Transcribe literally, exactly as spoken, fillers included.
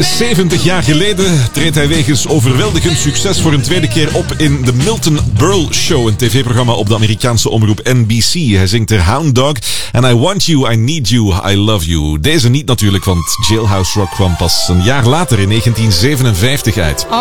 zeventig jaar geleden treedt hij wegens overweldigend succes voor een tweede keer op in de Milton Berle Show, een tv-programma op de Amerikaanse omroep N B C. Hij zingt er Hound Dog en I Want You, I Need You, I Love You. Deze niet natuurlijk, want Jailhouse Rock kwam pas een jaar later in negentien zevenenvijftig uit.